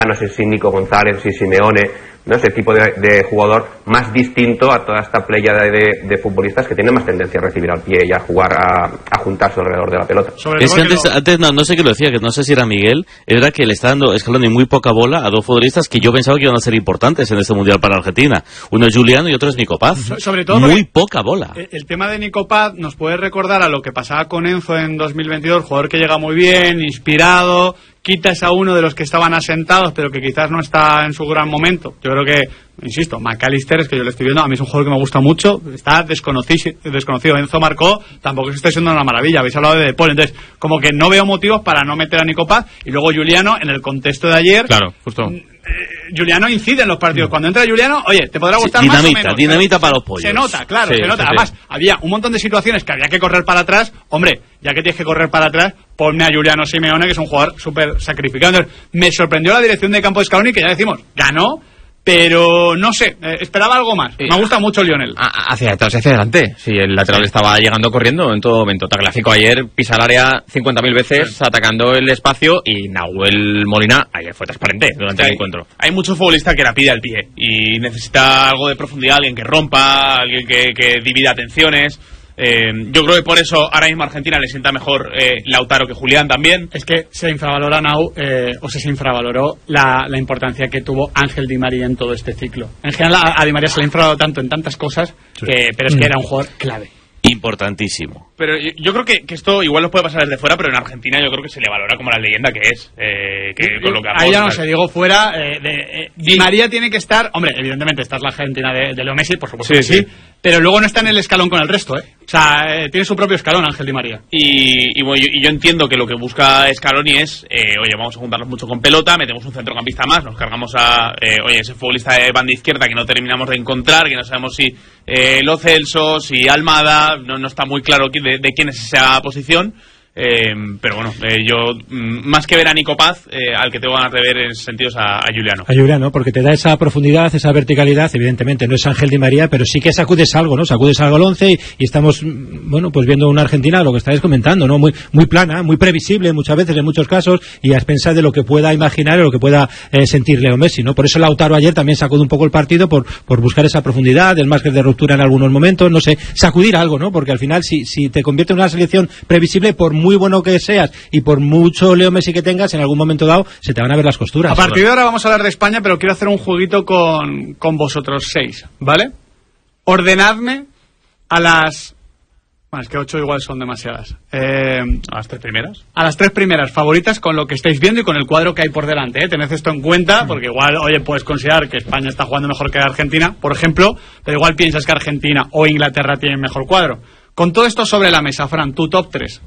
no sé si Nico González, si Simeone, ¿no? Ese tipo de jugador más distinto a toda esta pléyada de futbolistas que tienen más tendencia a recibir al pie y a jugar, a juntarse alrededor de la pelota. Es que antes no sé qué lo decía, que no sé si era Miguel, era que le está dando Scaloni muy poca bola a dos futbolistas que yo pensaba que iban a ser importantes en este Mundial para Argentina. Uno es Giuliano y otro es Nico Paz. Sobre todo muy poca bola. El tema de Nico Paz nos puede recordar a lo que pasaba con Enzo en 2022, jugador que llega muy bien, inspirado, quitas a uno de los que estaban asentados pero que quizás no está en su gran momento. Yo creo que, insisto, McAllister, es que yo le estoy viendo, a mí es un jugador que me gusta mucho, está desconocido. Enzo marcó, tampoco es que esté siendo una maravilla, habéis hablado de Paul, entonces como que no veo motivos para no meter a Nico Paz. Y luego Giuliano, en el contexto de ayer, claro, justo. Giuliano incide en los partidos. Cuando entra Giuliano, oye, te podrá gustar más o menos. Dinamita para los pollos. Se nota, claro, se nota. Sí. Además, había un montón de situaciones que había que correr para atrás. Hombre, ya que tienes que correr para atrás, ponme a Giuliano Simeone, que es un jugador súper sacrificado. Entonces, me sorprendió la dirección de campo de Scaloni, que ya decimos, ganó, pero no sé, esperaba algo más. Me gusta mucho Lionel. Hacia atrás y hacia adelante. Si el lateral estaba llegando corriendo en todo momento. Tagliafico ayer pisa el área 50.000 veces, atacando el espacio, y Nahuel Molina ayer fue transparente durante el encuentro. Hay mucho futbolista que la pide al pie y necesita algo de profundidad, alguien que rompa, alguien que divida atenciones. Yo creo que por eso ahora mismo a Argentina le sienta mejor Lautaro que Julián también. Es que se infravalora se infravaloró la importancia que tuvo Ángel Di María en todo este ciclo. En general a Di María se le ha infravalorado tanto en tantas cosas, pero es que era un jugador clave. Importantísimo. Pero yo creo que esto igual nos puede pasar desde fuera, pero en Argentina yo creo que se le valora como la leyenda que es. Con lo que ahí ya no sé, digo fuera. Di María tiene que estar. Hombre, evidentemente, esta es la Argentina de Leo Messi, por supuesto que sí. Pero luego no está en el escalón con el resto, ¿eh? O sea, tiene su propio escalón Ángel Di María. Y yo entiendo que lo que busca Scaloni es, oye, vamos a juntarnos mucho con pelota, metemos un centrocampista más, nos cargamos a, ese futbolista de banda izquierda que no terminamos de encontrar, que no sabemos si Lo Celso, si Almada, no está muy claro de quién es esa posición. Pero bueno, yo más que ver a Nico Paz, al que tengo ganas de ver en sentidos a Giuliano. A Giuliano, porque te da esa profundidad, esa verticalidad. Evidentemente no es Ángel Di María, pero sí que sacudes algo, ¿no? Sacudes algo al 11 y estamos, bueno, pues viendo una Argentina, lo que estáis comentando, ¿no? Muy plana, muy previsible muchas veces, en muchos casos, y a expensas de lo que pueda imaginar o lo que pueda sentir Leo Messi, ¿no? Por eso Lautaro ayer también sacudió un poco el partido por buscar esa profundidad, el margen de ruptura en algunos momentos, no sé, sacudir algo, ¿no? Porque al final si te convierte en una selección previsible, por muy bueno que seas y por mucho Leo Messi que tengas, en algún momento dado se te van a ver las costuras. A partir de ahora vamos a hablar de España, pero quiero hacer un jueguito con vosotros 6, ¿vale? Ordenadme a las... Bueno, es que 8 igual son demasiadas. ¿A las 3 primeras? A las 3 primeras favoritas con lo que estáis viendo y con el cuadro que hay por delante, ¿eh? Tened esto en cuenta, porque igual, oye, puedes considerar que España está jugando mejor que Argentina, por ejemplo, pero igual piensas que Argentina o Inglaterra tienen mejor cuadro. Con todo esto sobre la mesa, Fran, tu top 3.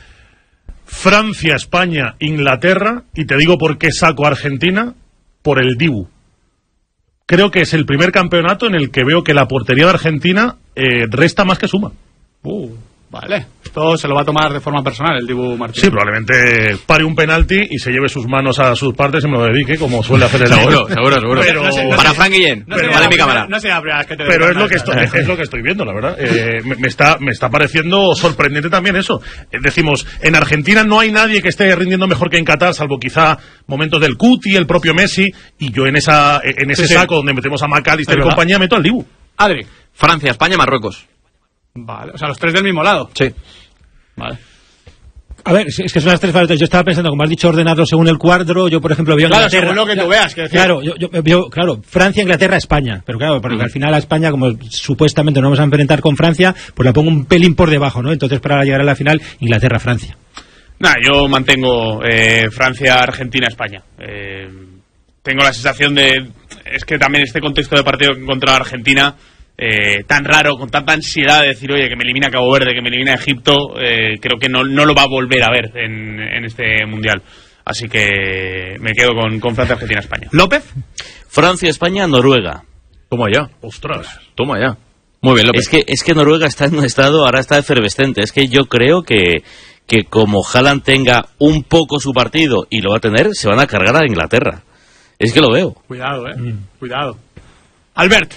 Francia, España, Inglaterra, y te digo por qué saco a Argentina, por el Dibu. Creo que es el primer campeonato en el que veo que la portería de Argentina resta más que suma. Vale. Esto se lo va a tomar de forma personal el Dibu Martínez. Sí, probablemente pare un penalti y se lleve sus manos a sus partes y me lo dedique, como suele hacer el seguro. Pero, para Frank Guillén, vale mi cámara. No sé la primera vez que te pero es lo que estoy viendo, la verdad. Me está pareciendo sorprendente también eso. Decimos, en Argentina no hay nadie que esté rindiendo mejor que en Qatar, salvo quizá momentos del Cuti, el propio Messi, y yo en ese saco donde metemos a McAllister y compañía meto al Dibu. Adri. Francia, España, Marruecos. Vale, o sea, los 3 del mismo lado. Sí. Vale. A ver, es que son las 3 favoritas. Yo estaba pensando, como has dicho, ordenarlo según el cuadro. Yo, por ejemplo, veo Inglaterra. Según lo que tú veas. Claro, yo veo, Francia, Inglaterra, España. Pero claro, porque al final a España, como supuestamente no vamos a enfrentar con Francia, pues la pongo un pelín por debajo, ¿no? Entonces, para llegar a la final, Inglaterra, Francia. Yo mantengo Francia, Argentina, España. Tengo la sensación es que también este contexto de partido contra Argentina, tan raro, con tanta ansiedad de decir, oye, que me elimina Cabo Verde, que me elimina Egipto, creo que no lo va a volver a ver en este Mundial. Así que me quedo con Francia, Argentina, España. ¿López? Francia, España, Noruega. Toma ya. Ostras. Toma ya. Muy bien, López. Es que Noruega está en un estado, ahora está efervescente. Es que yo creo que como Haaland tenga un poco su partido, y lo va a tener, se van a cargar a Inglaterra. Es que lo veo. Cuidado, cuidado. Albert.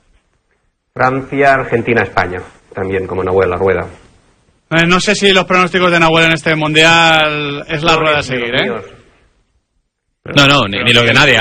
Francia, Argentina, España. También como Nahuel, la rueda. No sé si los pronósticos de Nahuel en este Mundial es la rueda a seguir, ¿eh? No, ni lo de nadie.